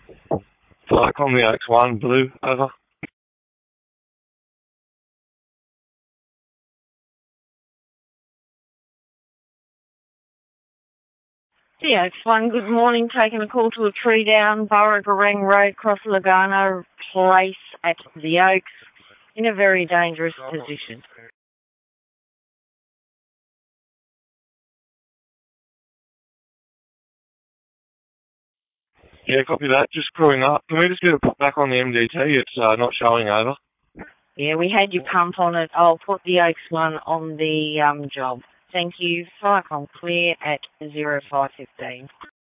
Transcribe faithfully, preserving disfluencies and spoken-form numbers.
Flight on the Oaks one, blue, over. The Oaks one, good morning. Taking a call to a tree down, Burra-Garang Road, across Lagana Place at the Oaks, in a very dangerous position. Yeah, copy that. Just crewing up. Can we just get it put back on the M D T? It's uh, not showing over. Yeah, we had you pump on it. I'll put the Oaks one on the um, job. Thank you. Flycom clear at zero five fifteen.